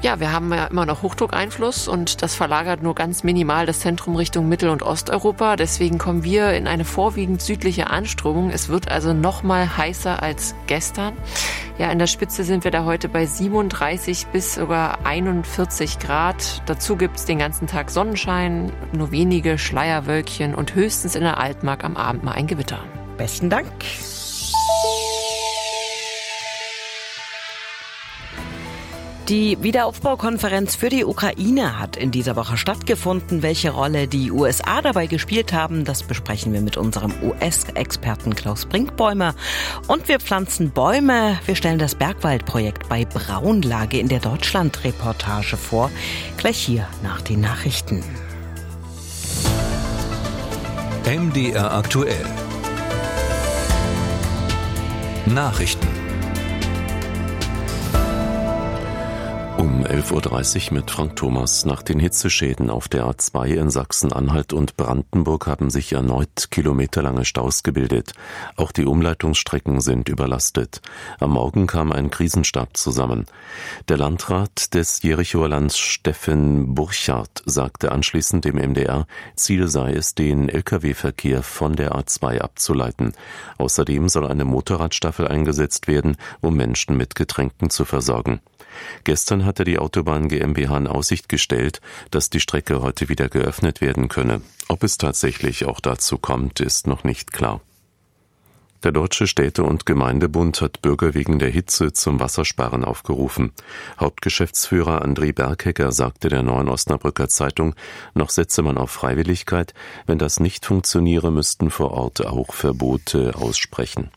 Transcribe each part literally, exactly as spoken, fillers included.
Ja, wir haben ja immer noch Hochdruckeinfluss und das verlagert nur ganz minimal das Zentrum Richtung Mittel- und Osteuropa. Deswegen kommen wir in eine vorwiegend südliche Anströmung. Es wird also noch mal heißer als gestern. Ja, in der Spitze sind wir da heute bei siebenunddreißig bis sogar einundvierzig Grad. Dazu gibt's den ganzen Tag Sonnenschein, nur wenige Schleierwölkchen und höchstens in der Altmark am Abend mal ein Gewitter. Besten Dank. Die Wiederaufbaukonferenz für die Ukraine hat in dieser Woche stattgefunden. Welche Rolle die U S A dabei gespielt haben, das besprechen wir mit unserem U S-Experten Klaus Brinkbäumer. Und wir pflanzen Bäume. Wir stellen das Bergwaldprojekt bei Braunlage in der Deutschland-Reportage vor. Gleich hier nach den Nachrichten. M D R aktuell. Nachrichten. Um elf Uhr dreißig mit Frank Thomas. Nach den Hitzeschäden auf der A zwei in Sachsen-Anhalt und Brandenburg haben sich erneut kilometerlange Staus gebildet. Auch die Umleitungsstrecken sind überlastet. Am Morgen kam ein Krisenstab zusammen. Der Landrat des Jerichoer Lands Steffen Burchardt sagte anschließend dem M D R, Ziel sei es, den L K W-Verkehr von der A zwei abzuleiten. Außerdem soll eine Motorradstaffel eingesetzt werden, um Menschen mit Getränken zu versorgen. Gestern hatte die Autobahn GmbH in Aussicht gestellt, dass die Strecke heute wieder geöffnet werden könne. Ob es tatsächlich auch dazu kommt, ist noch nicht klar. Der Deutsche Städte- und Gemeindebund hat Bürger wegen der Hitze zum Wassersparen aufgerufen. Hauptgeschäftsführer André Berghecker sagte der Neuen Osnabrücker Zeitung, noch setze man auf Freiwilligkeit. Wenn das nicht funktioniere, müssten vor Ort auch Verbote aussprechen.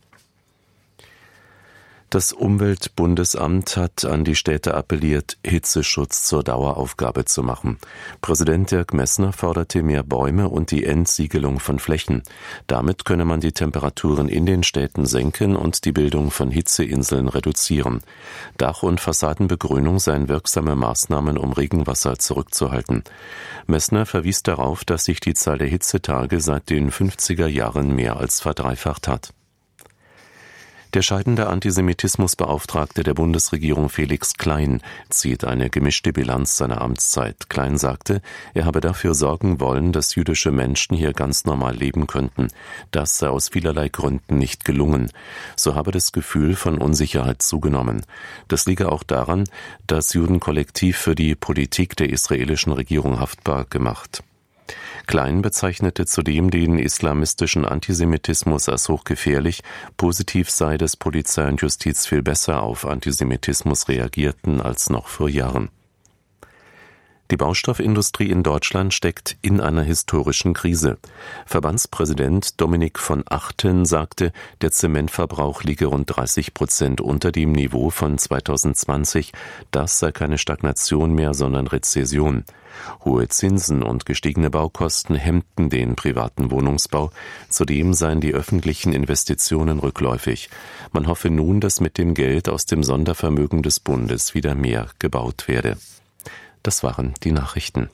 Das Umweltbundesamt hat an die Städte appelliert, Hitzeschutz zur Daueraufgabe zu machen. Präsident Dirk Messner forderte mehr Bäume und die Entsiegelung von Flächen. Damit könne man die Temperaturen in den Städten senken und die Bildung von Hitzeinseln reduzieren. Dach- und Fassadenbegrünung seien wirksame Maßnahmen, um Regenwasser zurückzuhalten. Messner verwies darauf, dass sich die Zahl der Hitzetage seit den fünfziger Jahren mehr als verdreifacht hat. Der scheidende Antisemitismusbeauftragte der Bundesregierung Felix Klein zieht eine gemischte Bilanz seiner Amtszeit. Klein sagte, er habe dafür sorgen wollen, dass jüdische Menschen hier ganz normal leben könnten. Das sei aus vielerlei Gründen nicht gelungen. So habe das Gefühl von Unsicherheit zugenommen. Das liege auch daran, dass Juden kollektiv für die Politik der israelischen Regierung haftbar gemacht. Klein bezeichnete zudem den islamistischen Antisemitismus als hochgefährlich. Positiv sei, dass Polizei und Justiz viel besser auf Antisemitismus reagierten als noch vor Jahren. Die Baustoffindustrie in Deutschland steckt in einer historischen Krise. Verbandspräsident Dominik von Achten sagte, der Zementverbrauch liege rund dreißig Prozent unter dem Niveau von zweitausendzwanzig. Das sei keine Stagnation mehr, sondern Rezession. Hohe Zinsen und gestiegene Baukosten hemmten den privaten Wohnungsbau. Zudem seien die öffentlichen Investitionen rückläufig. Man hoffe nun, dass mit dem Geld aus dem Sondervermögen des Bundes wieder mehr gebaut werde. Das waren die Nachrichten.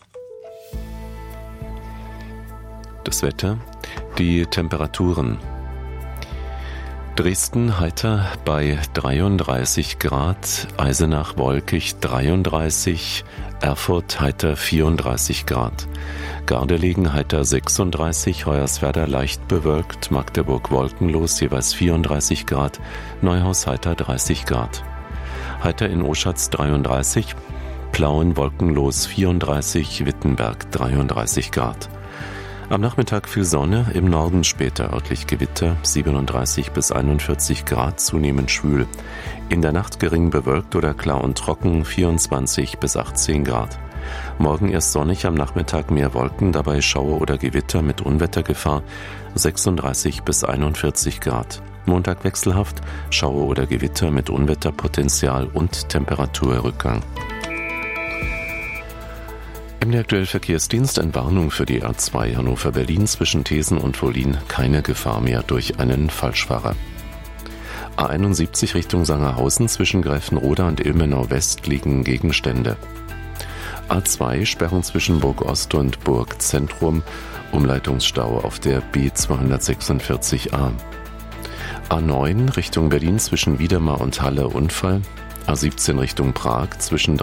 Das Wetter, die Temperaturen. Dresden heiter bei dreiunddreißig Grad, Eisenach wolkig dreiunddreißig, Erfurt heiter vierunddreißig Grad, Gardelegen heiter sechsunddreißig, Hoyerswerda leicht bewölkt, Magdeburg wolkenlos jeweils vierunddreißig Grad, Neuhaus heiter dreißig Grad. Heiter in Oschatz dreiunddreißig, Plauen wolkenlos vierunddreißig, Wittenberg dreiunddreißig Grad. Am Nachmittag viel Sonne, im Norden später örtlich Gewitter, siebenunddreißig bis einundvierzig Grad, zunehmend schwül. In der Nacht gering bewölkt oder klar und trocken, vierundzwanzig bis achtzehn Grad. Morgen erst sonnig, am Nachmittag mehr Wolken, dabei Schauer oder Gewitter mit Unwettergefahr, sechsunddreißig bis einundvierzig Grad. Montag wechselhaft, Schauer oder Gewitter mit Unwetterpotenzial und Temperaturrückgang. Im aktuellen Verkehrsdienst eine Warnung für die A zwei Hannover-Berlin zwischen Thesen und Wollin, keine Gefahr mehr durch einen Falschfahrer. A einundsiebzig Richtung Sangerhausen zwischen Greifenroda und Ilmenau West liegen Gegenstände. A zwei Sperrung zwischen Burg Ost und Burg Zentrum, Umleitungsstau auf der B zweihundertsechsundvierzig A. A neun Richtung Berlin zwischen Wiedemar und Halle Unfall. A siebzehn Richtung Prag zwischen